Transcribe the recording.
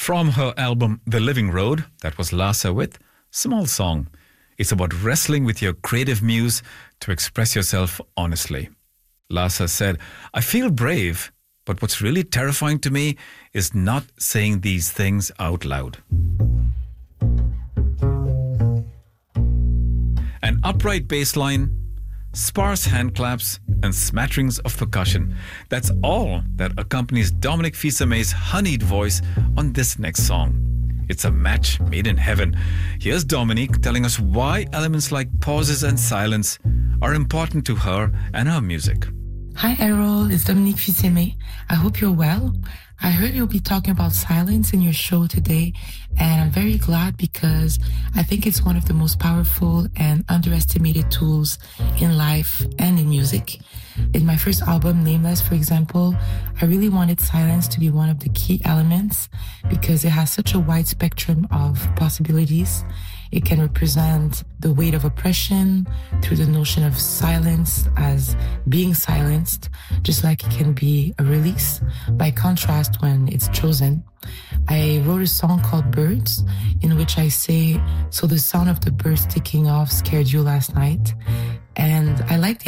From her album The Living Road, that was Lhasa with Small Song. It's about wrestling with your creative muse to express yourself honestly. Lhasa said, I feel brave, but what's really terrifying to me is not saying these things out loud. An upright bass line, sparse hand claps, and smatterings of percussion. That's all that accompanies Dominique Fils-Aimé's honeyed voice on this next song. It's a match made in heaven. Here's Dominique telling us why elements like pauses and silence are important to her and her music. Hi Errol, it's Dominique Fils-Aimé. I hope you're well. I heard you'll be talking about silence in your show today, and I'm very glad because I think it's one of the most powerful and underestimated tools in life and in music. In my first album, Nameless, for example, I really wanted silence to be one of the key elements because it has such a wide spectrum of possibilities. It can represent the weight of oppression through the notion of silence as being silenced, just like it can be a release. By contrast, when it's chosen, I wrote a song called Birds, in which I say, so the sound of the birds taking off scared you last night. And I like the